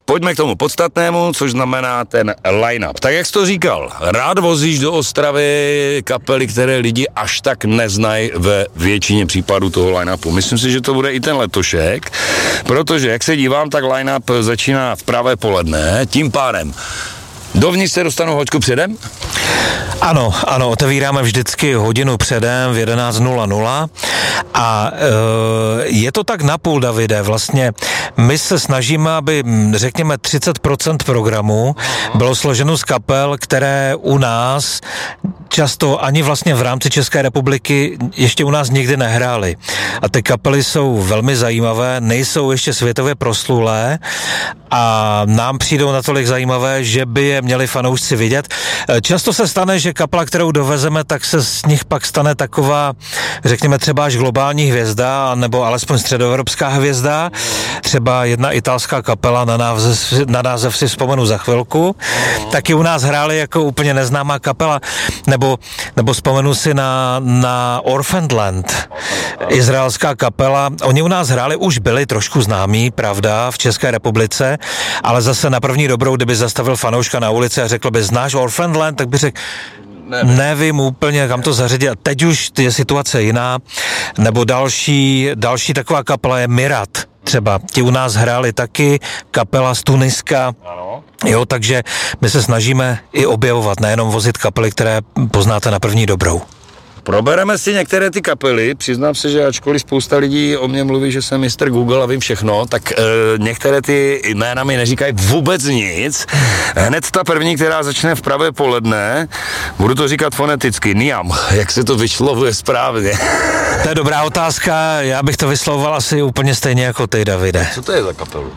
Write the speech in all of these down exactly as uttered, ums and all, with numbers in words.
pojďme k tomu podstatnému, což znamená ten line-up. Tak jak jsi to říkal, rád vozíš do Ostravy kapely, které lidi až tak neznají ve většině případů toho line-upu. Myslím si, že to bude i ten letošek, protože jak se dívám, tak line-up začíná v pravé poledne, tím pádem dovnitř se dostanu hoďku předem? Ano, ano, otevíráme vždycky hodinu předem v jedenáct nula nula a e, je to tak napůl, Davide, vlastně my se snažíme, aby řekněme třicet procent programu bylo složeno z kapel, které u nás často ani vlastně v rámci České republiky ještě u nás nikdy nehrály. A ty kapely jsou velmi zajímavé, nejsou ještě světově proslulé a nám přijdou natolik zajímavé, že by je měli fanoušci vidět. Často se stane, že kapela, kterou dovezeme, tak se z nich pak stane taková, řekněme třeba až globální hvězda, nebo alespoň středoevropská hvězda. Třeba jedna italská kapela, na název, na název si vzpomenu za chvilku, taky u nás hráli jako úplně neznámá kapela, nebo, nebo vzpomenu si na, na Orphaned Land, izraelská kapela. Oni u nás hráli, už byli trošku známí, pravda, v České republice, ale zase na první dobrou, kdyby zastavil fanouška na ulici a řekl by, znáš Orphaned Land, tak by řekl, nevím. nevím úplně, kam to zařadit. A teď už je situace jiná. Nebo další, další taková kapela je Mirat. Třeba ti u nás hráli taky, kapela z Tuniska. Ano. Jo, takže my se snažíme i objevovat, nejenom vozit kapely, které poznáte na první dobrou. Probereme si některé ty kapely, přiznám se, že ačkoliv spousta lidí o mě mluví, že jsem mister Google a vím všechno, tak e, některé ty jména mi neříkají vůbec nic. Hned ta první, která začne v pravé poledne, budu to říkat foneticky, Niam, jak se to vyslovuje správně? To je dobrá otázka, já bych to vyslovoval asi úplně stejně jako ty, Davide. Co to je za kapelu?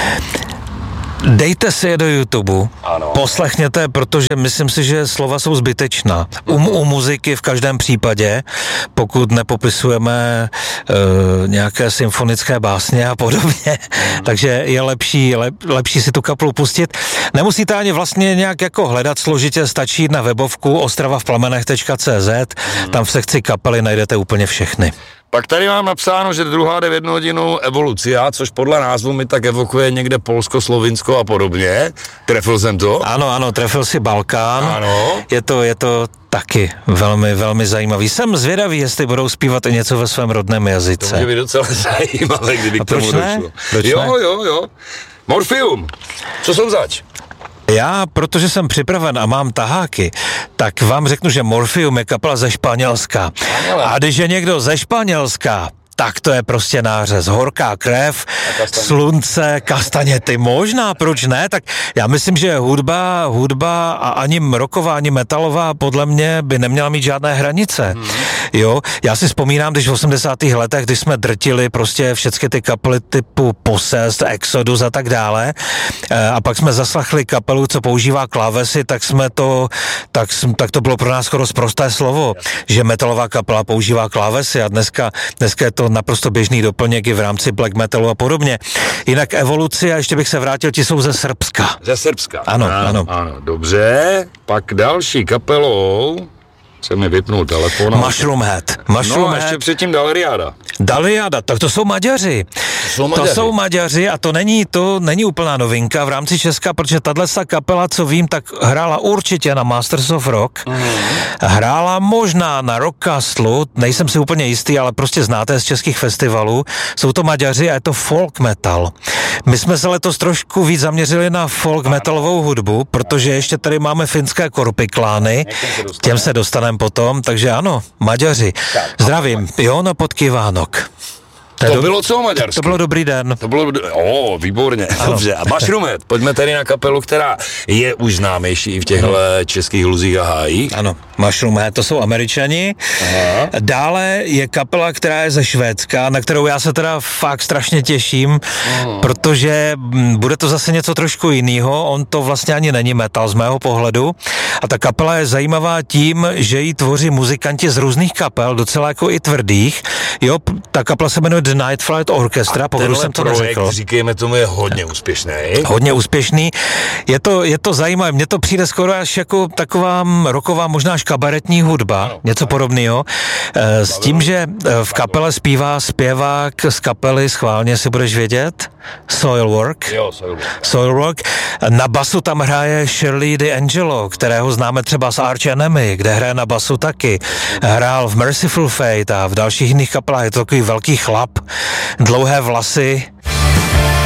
Dejte si je do YouTube, ano. Poslechněte, protože myslím si, že slova jsou zbytečná. U, u muziky v každém případě, pokud nepopisujeme e, nějaké symfonické básně a podobně, mm. takže je lepší, lep, lepší si tu kapelu pustit. Nemusíte ani vlastně nějak jako hledat složitě, stačí jít na webovku ostrava v plamenech tečka cé zet, mm. tam v sekci kapely najdete úplně všechny. Pak tady mám napsáno, že druhá jde v jednu hodinu Evolucia, což podle názvu mi tak evokuje někde Polsko, Slovinsko a podobně. Trefil jsem to? Ano, ano, trefil si Balkán. Ano. Je to, je to taky velmi, velmi zajímavý. Jsem zvědavý, jestli budou zpívat i něco ve svém rodném jazyce. To mě by docela zajímavé, kdyby a k tomu ne? došlo. Proč jo, ne? jo, jo. Morfium. Co jsou zač? Já, protože jsem připraven a mám taháky, tak vám řeknu, že Morfium je kapela ze Španělska. A když je někdo ze Španělska, tak to je prostě nářez. Horká krev, slunce, kastaněty. Možná, proč ne? Tak já myslím, že hudba, hudba a ani rocková, ani metalová podle mě by neměla mít žádné hranice. Hmm. Jo, já si vzpomínám, když v osmdesátých letech, když jsme drtili prostě všechny ty kapely typu Possessed, Exodus a tak dále, a pak jsme zaslechli kapelu, co používá klávesy, tak jsme to, tak, tak to bylo pro nás skoro sprosté slovo, že metalová kapela používá klávesy a dneska, dneska je to naprosto běžný doplněk i v rámci black metalu a podobně. Jinak Evoluce, a ještě bych se vrátil, ti jsou ze Srbska. Ze Srbska. Ano, ano. Ano, ano. Dobře, pak další kapelou se mi vypnul telefon. Mushroom Head. Mushroom no a Head. ještě předtím Daleriada. Daleriada, tak to jsou Maďaři. To jsou Maďaři. To jsou Maďaři a to není, to není úplná novinka v rámci Česka, protože tato kapela, co vím, tak hrála určitě na Masters of Rock. Mm. Hrála možná na Rock Castle, nejsem si úplně jistý, ale prostě znáte z českých festivalů. Jsou to Maďaři a je to folk metal. My jsme se letos trošku víc zaměřili na folk metalovou hudbu, protože ještě tady máme finské korpiklány, těm se dostaneme potom, takže ano, Maďaři. Zdravím, Jono Podkyvánok. To, to bylo co maďarsky? To bylo dobrý den. To bylo, o, výborně, ano. Dobře. A Mushroom Head, pojďme tady na kapelu, která je už známější i v těchto českých luzích a hájích. Ano, Mushroom Head, to jsou Američani. Aha. Dále je kapela, která je ze Švédska, na kterou já se teda fakt strašně těším, Aha. protože bude to zase něco trošku jiného, on to vlastně ani není metal z mého pohledu. A ta kapela je zajímavá tím, že ji tvoří muzikanti z různých kapel, docela jako i tvrdých. Jo, ta kapela se jmenuje The Night Flight Orchestra, pokud jsem to projekt, neřekl. říkejme tomu, je hodně úspěšný. Hodně úspěšný. Je to, je to zajímavé, mně to přijde skoro až jako taková rocková, možná až kabaretní hudba, ano, něco podobného. S tím, že v kapele zpívá zpěvák z kapely, schválně si budeš vědět, Soilwork. Jo, Soilwork. Soilwork. Na basu tam hraje Shirley D'Angelo, kterého známe třeba z Arch Enemy, kde hraje na basu taky. Hrál v Merciful Fate a v dalších jiných kapelách. Je to takový velký chlap, dlouhé vlasy.